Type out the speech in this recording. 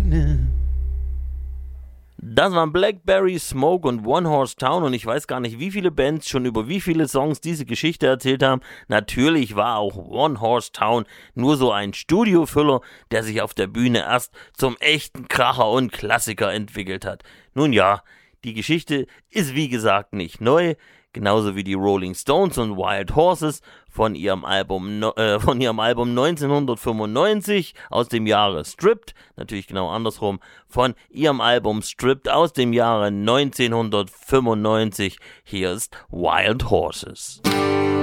Bühne. Das waren Blackberry, Smoke und One Horse Town und ich weiß gar nicht, wie viele Bands schon über wie viele Songs diese Geschichte erzählt haben. Natürlich war auch One Horse Town nur so ein Studiofüller, der sich auf der Bühne erst zum echten Kracher und Klassiker entwickelt hat. Nun ja, die Geschichte ist wie gesagt nicht neu, genauso wie die Rolling Stones und Wild Horses von ihrem Album 1995 aus dem Jahre Stripped, natürlich genau andersrum, von ihrem Album Stripped aus dem Jahre 1995. Hier ist Wild Horses.